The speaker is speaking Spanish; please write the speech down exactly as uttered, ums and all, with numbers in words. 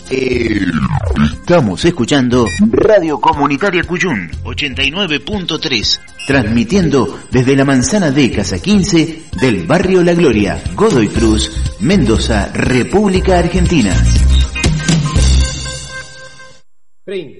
Eh, estamos escuchando Radio Comunitaria Cuyún ochenta y nueve punto tres, transmitiendo desde la manzana de Casa quince del barrio La Gloria, Godoy Cruz, Mendoza, República Argentina. Ring.